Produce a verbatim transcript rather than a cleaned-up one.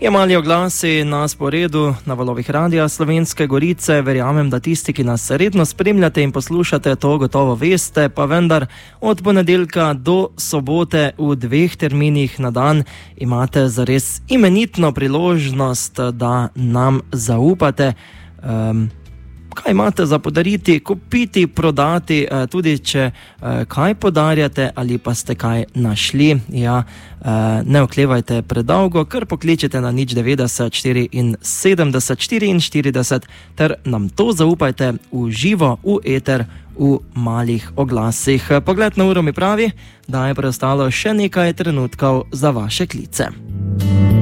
Je mali oglasi na sporedu na valovih Radia Slovenske Gorice. Verjamem, da tisti, ki nas redno spremljate in poslušate, to gotovo veste, pa vendar od ponedeljka do sobote v dveh terminih na dan imate zares imenitno priložnost, da nam zaupate. Um, Kaj imate za podariti, kupiti, prodati, tudi če kaj podarjate ali pa ste kaj našli. Ja, ne oklevajte predolgo, kar pokličete na nič devetdeset štiriinsedemdeset štiriinštirideset ter nam to zaupajte v živo, v eter, v malih oglasih. Pogled na uro mi pravi, da je preostalo še nekaj trenutkov za vaše klice.